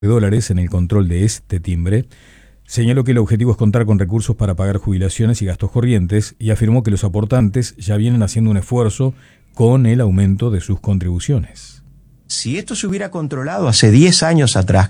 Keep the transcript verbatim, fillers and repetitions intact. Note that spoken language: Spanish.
de dólares en el control de este timbre, señaló que el objetivo es contar con recursos para pagar jubilaciones y gastos corrientes y afirmó que los aportantes ya vienen haciendo un esfuerzo con el aumento de sus contribuciones. Si esto se hubiera controlado hace diez años atrás,